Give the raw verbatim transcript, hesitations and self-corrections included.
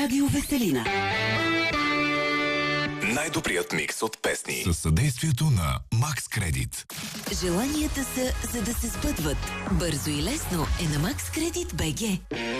Радио Веселина. Най-добрият микс от песни със съдействието на Max Credit. Желанията са, за да се сбъдват. Бързо и лесно е на Max Credit БГ.